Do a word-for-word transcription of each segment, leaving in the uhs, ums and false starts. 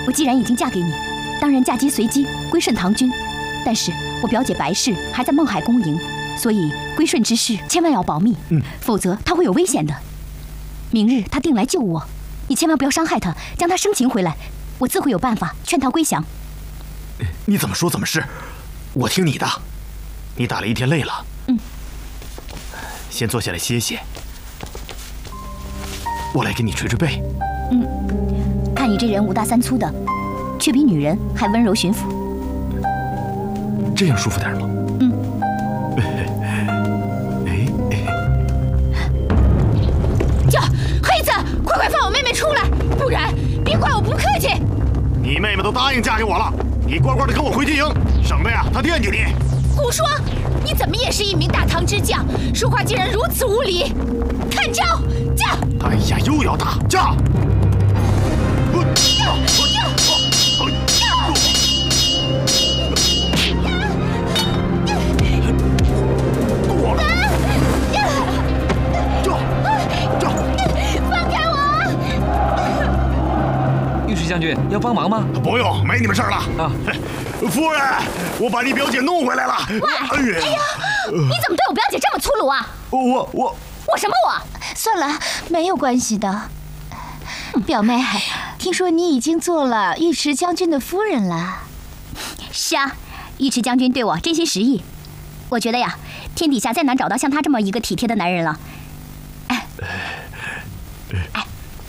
我既然已经嫁给你，当然嫁鸡随鸡，归顺唐军。但是我表姐白氏还在孟海宫营，所以归顺之事千万要保密，嗯，否则她会有危险的。明日她定来救我，你千万不要伤害她，将她生擒回来，我自会有办法劝她归降。 你怎么说怎么是，我听你的。你打了一天累了，嗯，先坐下来歇歇，我来给你捶捶背。 嗯，看你这人五大三粗的，却比女人还温柔驯服。 这样舒服点吗？ 嗯。 哎哎， 叫黑子，快快放我妹妹出来，不然别怪我不客气。 你妹妹都答应嫁给我了，你乖乖的跟我回军营，省得呀她惦记你。 胡说！你怎么也是一名大唐之将，说话竟然如此无礼！看招，驾！ 哎呀，又要打，驾！ 将军要帮忙吗？ 不用，没你们事儿了啊！夫人，我把你表姐弄回来了。 喂，哎呀，你怎么对我表姐这么粗鲁啊？ 我我我什么我？ 算了，没有关系的。表妹，听说你已经做了尉迟将军的夫人了。 是啊，尉迟将军对我真心实意。我觉得呀，天底下再难找到像他这么一个体贴的男人了。哎，哎。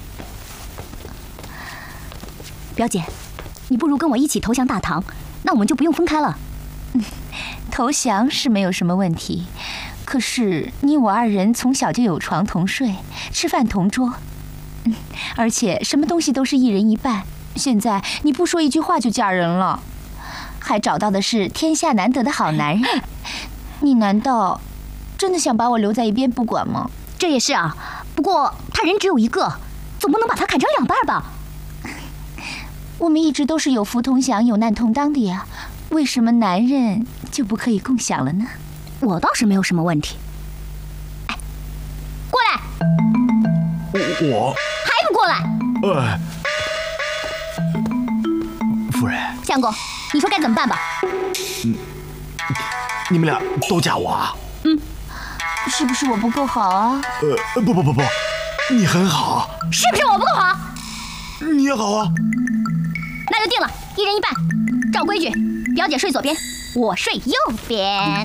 表姐，你不如跟我一起投降大唐，那我们就不用分开了。 嗯，投降是没有什么问题，可是你我二人从小就有床同睡，吃饭同桌，嗯，而且什么东西都是一人一半。现在你不说一句话就嫁人了，还找到的是天下难得的好男人，你难道真的想把我留在一边不管吗？ 这也是啊，不过他人只有一个，总不能把他砍成两半吧？ 我们一直都是有福同享、有难同当的呀，为什么男人就不可以共享了呢？ 我倒是没有什么问题。哎，过来！ 我还不过来？ 呃，夫人， 相公，你说该怎么办吧？ 嗯，你们俩都嫁我啊？ 嗯， 是不是我不够好啊？ 呃，不不不不，你很好。 是不是我不够好？ 你也好啊。 那就定了，一人一半。照规矩，表姐睡左边，我睡右边。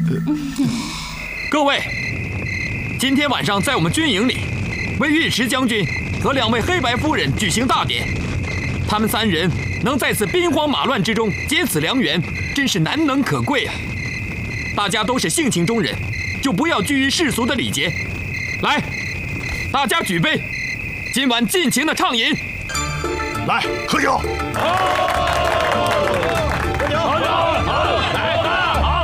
各位，今天晚上在我们军营里，为尉迟将军和两位黑白夫人举行大典。他们三人能在此兵荒马乱之中结此良缘，真是难能可贵啊！大家都是性情中人，就不要拘于世俗的礼节。来，大家举杯，今晚尽情的畅饮。 来，喝酒！好，喝酒！好酒！好，来，好，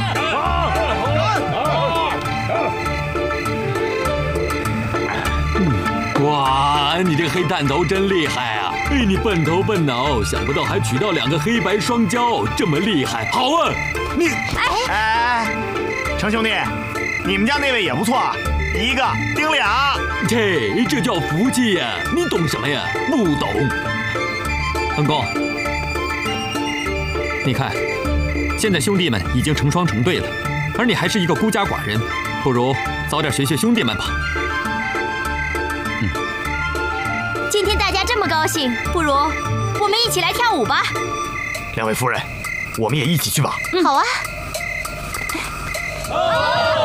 好，哇，你这黑蛋头真厉害啊！哎，你笨头笨脑，想不到还娶到两个黑白双骄，这么厉害！好啊，你哎，程兄弟，你们家那位也不错，一个顶俩。 这这叫福气呀！你懂什么呀？不懂。恩公，你看，现在兄弟们已经成双成对了，而你还是一个孤家寡人，不如早点学学兄弟们吧。 嗯，今天大家这么高兴，不如我们一起来跳舞吧。 两位夫人，我们也一起去吧。 嗯，好啊。 啊